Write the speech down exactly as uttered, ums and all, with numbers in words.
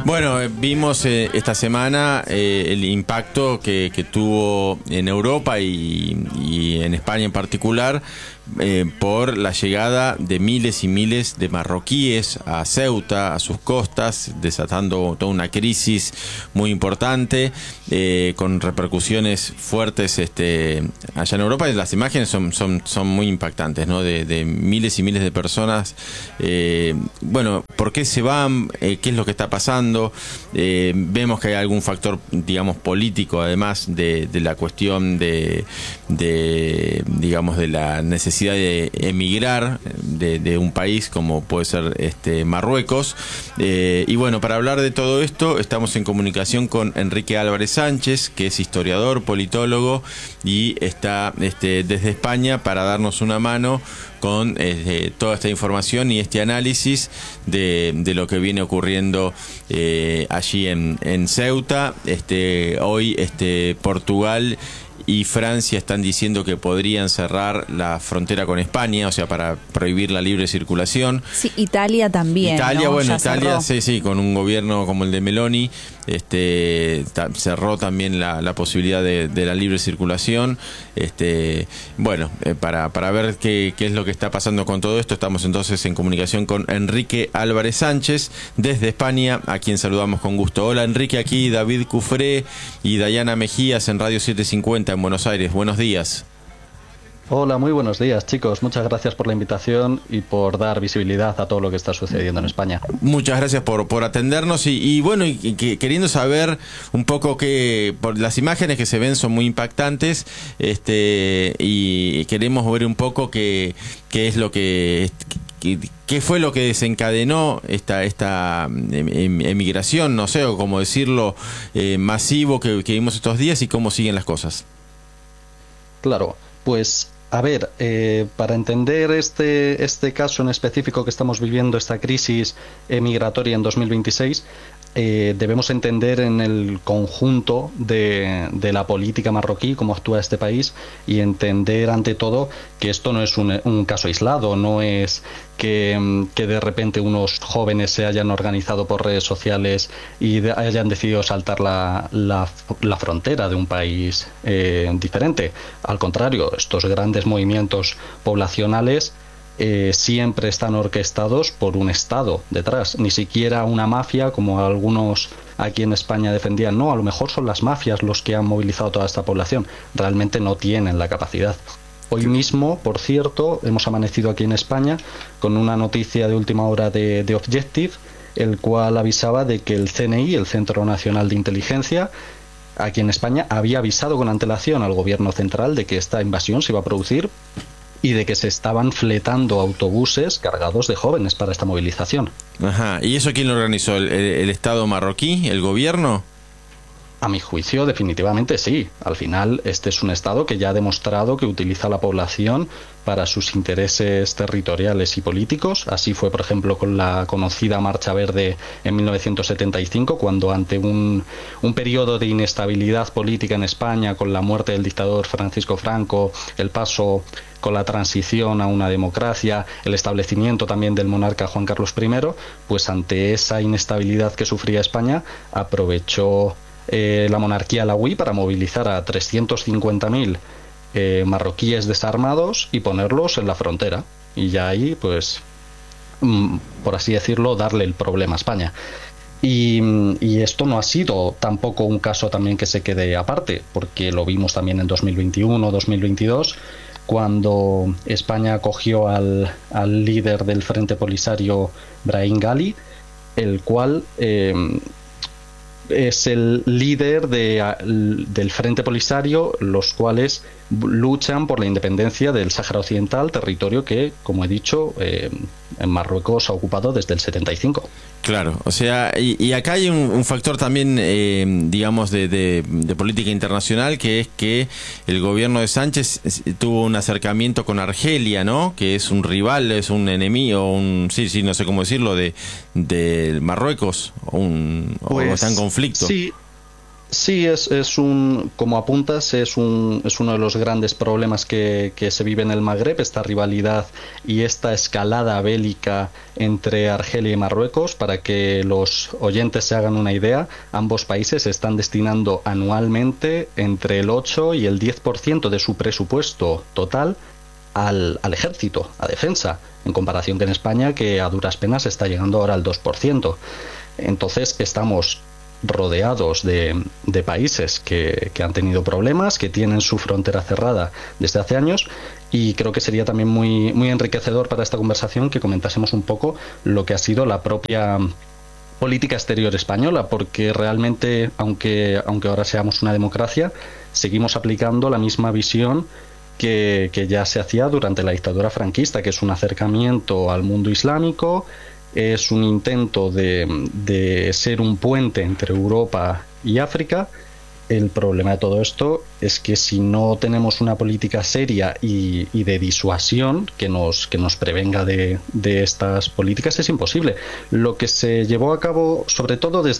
Bueno, eh, vimos eh, esta semana eh, el impacto que, que tuvo en Europa y, y en España en particular eh, por la llegada de miles y miles de marroquíes a Ceuta, a sus costas, desatando toda una crisis muy importante, eh, con repercusiones fuertes este, allá en Europa. Y las imágenes son, son, son muy impactantes, ¿no? De, de miles y miles de personas. Eh, bueno, ¿por qué se van? Eh, ¿Qué es lo que está pasando? Eh, vemos que hay algún factor, digamos, político, además de, de la cuestión de, de, digamos, de la necesidad de emigrar de, de un país como puede ser este Marruecos. Eh, y bueno, para hablar de todo esto estamos en comunicación con Enrique Álvarez Sánchez, que es historiador, politólogo, y está este, desde España para darnos una mano con eh, toda esta información y este análisis de, de lo que viene ocurriendo eh, allí en, en Ceuta. Este, hoy este, Portugal y Francia están diciendo que podrían cerrar la frontera con España, o sea, para prohibir la libre circulación. Sí, Italia también, Italia, ¿no? bueno, Ya Italia, cerró. sí, sí, con un gobierno como el de Meloni, este, ta, cerró también la, la posibilidad de, de la libre circulación. Este, bueno, eh, para, para ver qué, qué es lo que está pasando con todo esto, estamos entonces en comunicación con Enrique Álvarez Sánchez, desde España, a quien saludamos con gusto. Hola Enrique, aquí David Cufré y Dayana Mejías en Radio setecientos cincuenta en Buenos Aires. Buenos días. Hola, muy buenos días, chicos. Muchas gracias por la invitación y por dar visibilidad a todo lo que está sucediendo en España. Muchas gracias por, por atendernos y, y bueno, y, y que, queriendo saber un poco que por las imágenes que se ven son muy impactantes, este, y queremos ver un poco qué qué es lo que qué fue lo que desencadenó esta esta emigración, no sé, o cómo decirlo, eh, masivo que, que vimos estos días, y cómo siguen las cosas. Claro, pues a ver, eh, para entender este, este caso en específico que estamos viviendo, esta crisis migratoria en dos mil veintiséis, eh, debemos entender en el conjunto de, de la política marroquí, cómo actúa este país, y entender ante todo que esto no es un, un caso aislado, no es que, que de repente unos jóvenes se hayan organizado por redes sociales y de, hayan decidido saltar la, la, la frontera de un país eh, diferente. Al contrario, estos grandes movimientos poblacionales Eh, siempre están orquestados por un Estado detrás, ni siquiera una mafia como algunos aquí en España defendían. No, a lo mejor son las mafias los que han movilizado toda esta población. Realmente no tienen la capacidad. Hoy mismo, por cierto, hemos amanecido aquí en España con una noticia de última hora de, de Objective, el cual avisaba de que el C N I, el Centro Nacional de Inteligencia, aquí en España había avisado con antelación al gobierno central de que esta invasión se iba a producir y de que se estaban fletando autobuses cargados de jóvenes para esta movilización. Ajá. ¿Y eso quién lo organizó? ¿El, el, el Estado marroquí? ¿El gobierno? A mi juicio, definitivamente sí. Al final, este es un Estado que ya ha demostrado que utiliza la población para sus intereses territoriales y políticos. Así fue, por ejemplo, con la conocida Marcha Verde en mil novecientos setenta y cinco, cuando ante un, un periodo de inestabilidad política en España, con la muerte del dictador Francisco Franco, el paso con la transición a una democracia, el establecimiento también del monarca Juan Carlos primero, pues ante esa inestabilidad que sufría España, aprovechó eh, la monarquía alauí para movilizar a trescientos cincuenta mil eh, marroquíes desarmados y ponerlos en la frontera. Y ya ahí, pues, mm, por así decirlo, darle el problema a España. Y, y esto no ha sido tampoco un caso también que se quede aparte, porque lo vimos también en dos mil veintiuno, dos mil veintidós, cuando España acogió al, al líder del Frente Polisario, Brahim Ghali, el cual eh, es el líder de, del Frente Polisario, los cuales luchan por la independencia del Sáhara Occidental, territorio que, como he dicho, eh, en Marruecos ha ocupado desde el setenta y cinco. Claro, o sea, y, y acá hay un, un factor también, eh, digamos, de, de, de política internacional, que es que el gobierno de Sánchez tuvo un acercamiento con Argelia, ¿no? Que es un rival, es un enemigo, un, sí, sí, no sé cómo decirlo, de, de Marruecos, o, un, pues, o está en conflicto. Sí. Sí, es, es un, como apuntas, es, un, es uno de los grandes problemas que, que se vive en el Magreb, esta rivalidad y esta escalada bélica entre Argelia y Marruecos. Para que los oyentes se hagan una idea, ambos países están destinando anualmente entre el ocho y el diez por ciento de su presupuesto total al, al ejército, a defensa, en comparación con España, que a duras penas está llegando ahora al dos por ciento. Entonces estamos rodeados de, de países que, que han tenido problemas, que tienen su frontera cerrada desde hace años, y creo que sería también muy, muy enriquecedor para esta conversación que comentásemos un poco lo que ha sido la propia política exterior española, porque realmente, aunque, aunque ahora seamos una democracia, seguimos aplicando la misma visión que, que ya se hacía durante la dictadura franquista, que es un acercamiento al mundo islámico, es un intento de, de ser un puente entre Europa y África. El problema de todo esto es que si no tenemos una política seria y, y de disuasión que nos, que nos prevenga de, de estas políticas, es imposible. Lo que se llevó a cabo, sobre todo desde